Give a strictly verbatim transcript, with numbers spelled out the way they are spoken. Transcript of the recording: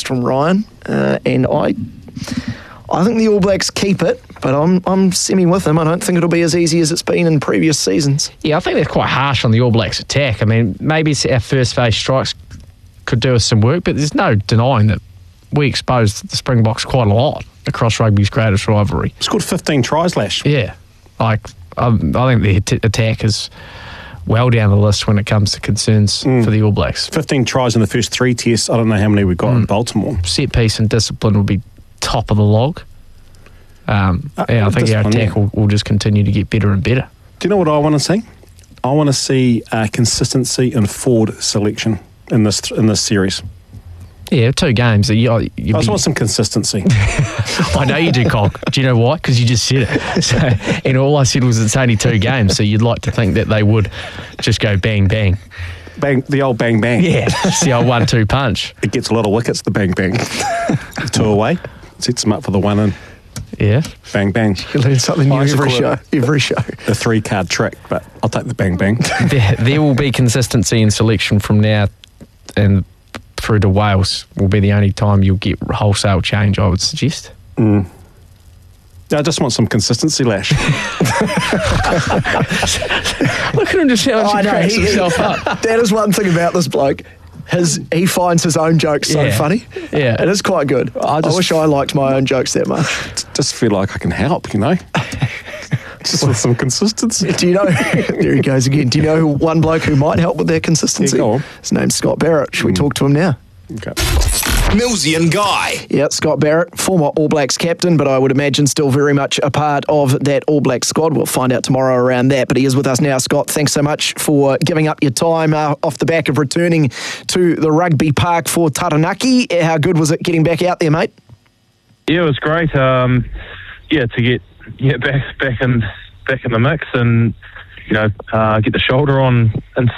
from Ryan, uh, and I I think the All Blacks keep it, but I'm I'm semi with him. I don't think it'll be as easy as it's been in previous seasons. Yeah, I think they're quite harsh on the All Blacks attack. I mean, maybe it's our first phase strikes could do us some work, but there's no denying that we exposed the Springboks quite a lot across rugby's greatest rivalry. Scored fifteen tries last year. Yeah, like um, I think the t- attack is well down the list when it comes to concerns mm. for the All Blacks. fifteen tries in the first three tests. I don't know how many we got mm. in Baltimore. Set piece and discipline will be top of the log. Um, uh, yeah, I think our attack will, will just continue to get better and better. Do you know what I want to see? I want to see uh, consistency in forward selection in this in this series. Yeah, two games. You, you I just be... want some consistency. I know you do, Cock. Do you know why? Because you just said it. So, and all I said was it's only two games, so you'd like to think that they would just go bang, bang. Bang, the old bang, bang. Yeah, it's the old one two punch. It gets a lot of wickets, the bang, bang. Two away, sets them up for the one in. Yeah. Bang, bang. You learn something new every show. Every show. The three-card trick, but I'll take the bang, bang. there, there will be consistency in selection from now and through to Wales will be the only time you'll get wholesale change, I would suggest. Mm. I just want some consistency, Lash. Look at him just how he cracks he, himself up. That is one thing about this bloke. His He finds his own jokes so yeah. funny. Yeah. It is quite good. I, just, I wish I liked my own jokes that much. Just feel like I can help, you know? Just with some consistency. Do you know, there he goes again, do you know who, one bloke who might help with their consistency? Yeah, go on. His name's Scott Barrett. Should mm. we talk to him now? Okay. Millsy and Guy. Yeah, Scott Barrett, former All Blacks captain, but I would imagine still very much a part of that All Blacks squad. We'll find out tomorrow around that, but he is with us now. Scott, thanks so much for giving up your time uh, off the back of returning to the rugby park for Taranaki. How good was it getting back out there, mate? Yeah, it was great. Um, yeah, to get yeah back back in back in the mix and you know uh, get the shoulder on and